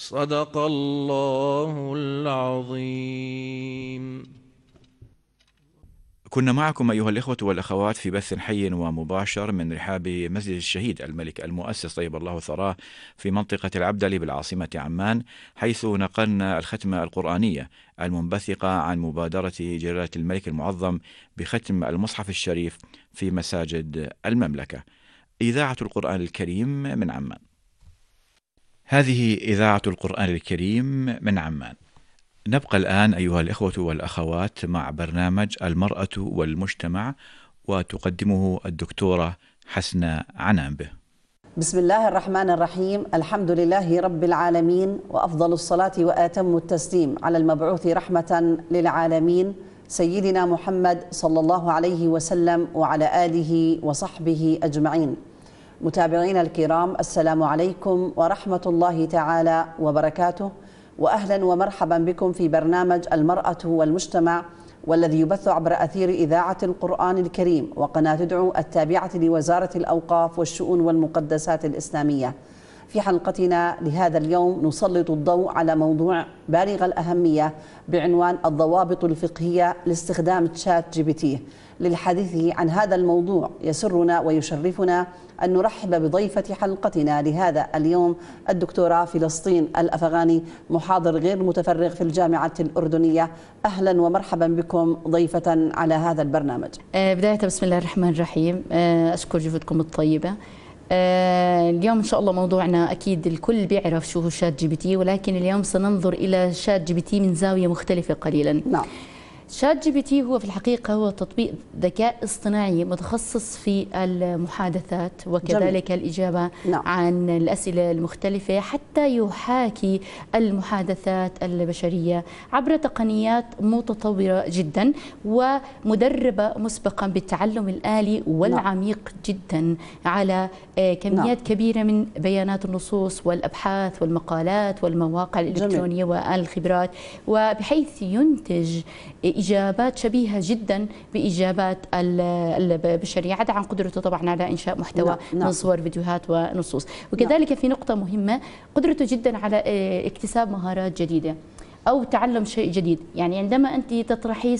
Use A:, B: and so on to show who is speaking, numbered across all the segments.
A: صدق الله العظيم.
B: كنا معكم أيها الإخوة والأخوات في بث حي ومباشر من رحاب مسجد الشهيد الملك المؤسس طيب الله ثراه في منطقة العبدلي بالعاصمة عمان، حيث نقلنا الختمة القرآنية المنبثقة عن مبادرة جلالة الملك المعظم بختم المصحف الشريف في مساجد المملكة. إذاعة القرآن الكريم من عمان. هذه إذاعة القرآن الكريم من عمان. نبقى الآن أيها الإخوة والأخوات مع برنامج المرأة والمجتمع، وتقدمه الدكتورة حسنة عنانبه.
C: بسم الله الرحمن الرحيم. الحمد لله رب العالمين، وأفضل الصلاة وأتم التسليم على المبعوث رحمة للعالمين سيدنا محمد صلى الله عليه وسلم وعلى آله وصحبه أجمعين. متابعينا الكرام، السلام عليكم ورحمة الله تعالى وبركاته، وأهلا ومرحبا بكم في برنامج المرأة والمجتمع، والذي يبث عبر أثير إذاعة القرآن الكريم وقناة تدعو التابعة لوزارة الأوقاف والشؤون والمقدسات الإسلامية. في حلقتنا لهذا اليوم نسلط الضوء على موضوع بالغ الأهمية بعنوان الضوابط الفقهية لاستخدام تشات جي بي تي. للحديث عن هذا الموضوع يسرنا ويشرفنا أن نرحب بضيفة حلقتنا لهذا اليوم الدكتورة فلسطين الأفغاني، محاضر غير متفرغ في الجامعة الأردنية. أهلا ومرحبا بكم ضيفة على هذا البرنامج.
D: بداية بسم الله الرحمن الرحيم، أشكر جهودكم الطيبة. اليوم إن شاء الله موضوعنا أكيد الكل بيعرف شو هو شات جي بي تي، ولكن اليوم سننظر إلى شات جي بي تي من زاوية مختلفة قليلا.
C: نعم.
D: شات جي بي تي هو في الحقيقة هو تطبيق ذكاء اصطناعي متخصص في المحادثات وكذلك جميل. الإجابة نعم. عن الأسئلة المختلفة، حتى يحاكي المحادثات البشرية عبر تقنيات متطورة جدا ومدربة مسبقا بالتعلم الآلي والعميق نعم. جدا على كميات نعم. كبيرة من بيانات النصوص والأبحاث والمقالات والمواقع الإلكترونية والخبرات، وبحيث ينتج إجابات شبيهة جدا بإجابات البشرية، عدا عن قدرته طبعا على إنشاء محتوى من صور فيديوهات ونصوص. وكذلك في نقطة مهمة، قدرته جدا على اكتساب مهارات جديدة أو تعلم شيء جديد. يعني عندما أنت تطرحين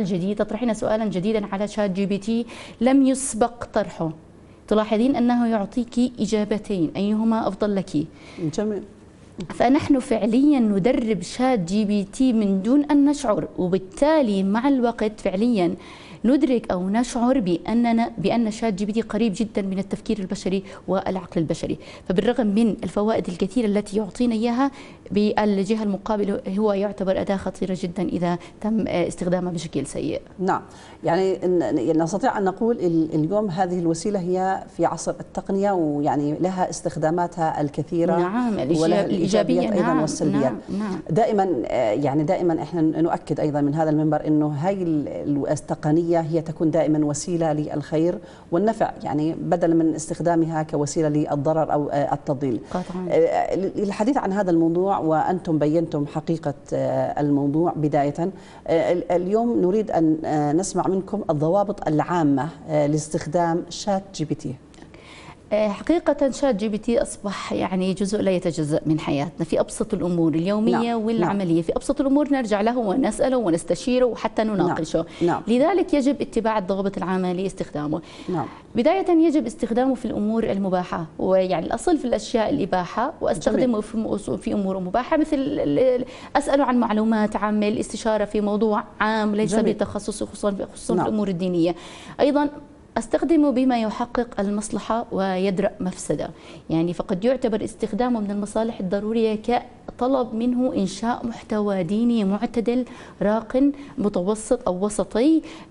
D: سؤالا جديدا على شات جي بي تي لم يسبق طرحه، تلاحظين أنه يعطيك إجابتين أيهما أفضل لك.
C: جميل.
D: فنحن فعليا ندرب شات جي بي تي من دون أن نشعر، وبالتالي مع الوقت فعليا ندرك أو نشعر بأن شات جي بي تي قريب جدا من التفكير البشري والعقل البشري. فبالرغم من الفوائد الكثيرة التي يعطينا إياها، بالجهة المقابلة هو يعتبر أداة خطيرة جدا إذا تم استخدامها بشكل سيء.
C: نعم، يعني نستطيع أن نقول اليوم هذه الوسيلة هي في عصر التقنية، ويعني لها استخداماتها الكثيرة.
D: نعم، الإيجابية
C: أيضا
D: نعم
C: والسلبية.
D: نعم.
C: دائما احنا نؤكد أيضا من هذا المنبر أنه هاي التقنية هي تكون دائما وسيلة للخير والنفع، يعني بدلا من استخدامها كوسيلة للضرر أو التضليل.
D: قطعا.
C: الحديث عن هذا الموضوع، وأنتم بينتم حقيقة الموضوع بداية، اليوم نريد أن نسمع منكم الضوابط العامة لاستخدام شات جي بي تي.
D: حقيقة شات جي بي تي أصبح يعني جزء لا يتجزأ من حياتنا في أبسط الأمور اليومية نعم. والعملية. في أبسط الأمور نرجع له ونسأله ونستشيره وحتى نناقشه.
C: نعم.
D: لذلك يجب اتباع الضوابط العامة لاستخدامه.
C: نعم.
D: بداية يجب استخدامه في الأمور المباحة، ويعني الأصل في الأشياء الإباحة، وأستخدمه في أمور مباحة، مثل أسأله عن معلومات عامة، الاستشارة في موضوع عام ليس بتخصصه، خصوصا في الأمور الدينية. أيضا أستخدمه بما يحقق المصلحة ويدرأ مفسدة، يعني فقد يعتبر استخدامه من المصالح الضرورية كطلب منه إنشاء محتوى ديني معتدل راق متوسط أو وسطي